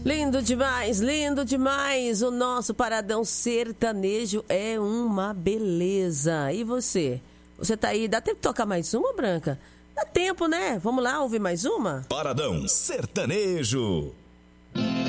Lindo demais, lindo demais. O nosso Paradão Sertanejo é uma beleza. E você? Você tá aí? Dá tempo de tocar mais uma, Branca? Dá tempo, né? Vamos lá ouvir mais uma? Paradão Sertanejo.